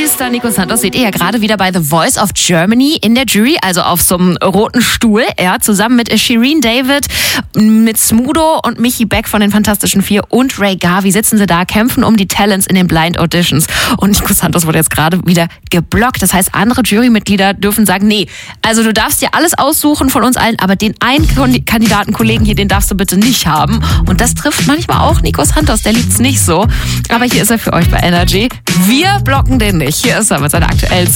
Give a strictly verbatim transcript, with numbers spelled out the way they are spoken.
Energy-Star Nico Santos seht ihr ja gerade wieder bei The Voice of Germany in der Jury, also auf so einem roten Stuhl, ja, zusammen mit Shireen David, mit Smudo und Michi Beck von den Fantastischen Vier und Ray Garvey sitzen sie da, kämpfen um die Talents in den Blind Auditions. Und Nico Santos wurde jetzt gerade wieder geblockt. Das heißt, andere Jurymitglieder dürfen sagen, nee, also du darfst dir alles aussuchen von uns allen, aber den einen Kandidatenkollegen hier, den darfst du bitte nicht haben. Und das trifft manchmal auch Nico Santos, der liebt's nicht so. Aber hier ist er für euch bei Energy. Wir blocken den nicht. Hier ist er mit seiner aktuellen